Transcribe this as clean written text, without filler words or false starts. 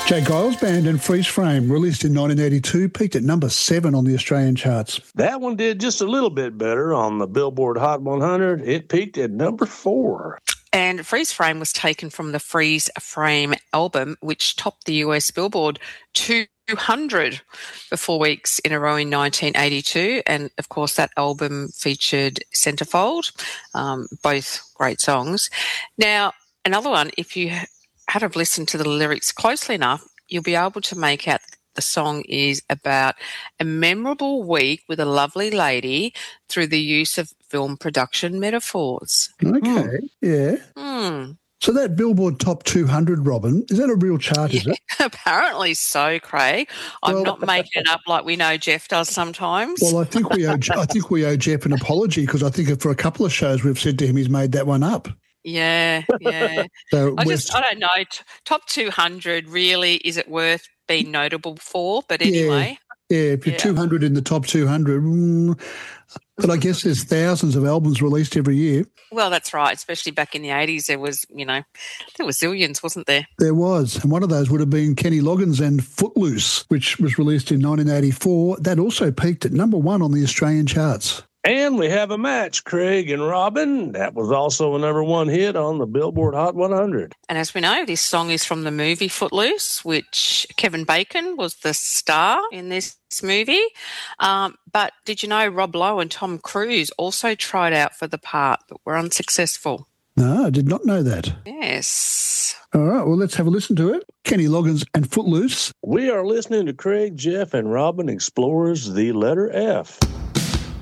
Jay Giles Band and Freeze Frame, released in 1982, peaked at number 7 on the Australian charts. That one did just a little bit better on the Billboard Hot 100. It peaked at number 4. And Freeze Frame was taken from the Freeze Frame album, which topped the US Billboard 200 for 4 weeks in a row in 1982. And, of course, that album featured Centerfold, both great songs. Now, another one, if you had have listened to the lyrics closely enough, you'll be able to make out the song is about a memorable week with a lovely lady through the use of film production metaphors. Okay, yeah. So that Billboard Top 200, Robin, is that a real chart, is it? Apparently so, Craig. I'm not making it up like we know Jeff does sometimes. Well, I think we owe Jeff an apology, because I think for a couple of shows we've said to him he's made that one up. Yeah. So I don't know. Top 200, really, is it worth being notable for? But anyway. Yeah, if you're 200 in the top 200, but I guess there's thousands of albums released every year. Well, that's right. Especially back in the 80s, there was zillions, wasn't there? There was. And one of those would have been Kenny Loggins and Footloose, which was released in 1984. That also peaked at number 1 on the Australian charts. And we have a match, Craig and Robin. That was also a number 1 hit on the Billboard Hot 100. And as we know, this song is from the movie Footloose, which Kevin Bacon was the star in this movie. But did you know Rob Lowe and Tom Cruise also tried out for the part but were unsuccessful? No, I did not know that. Yes. All right, well, let's have a listen to it. Kenny Loggins and Footloose. We are listening to Craig, Jeff, and Robin explores the letter F.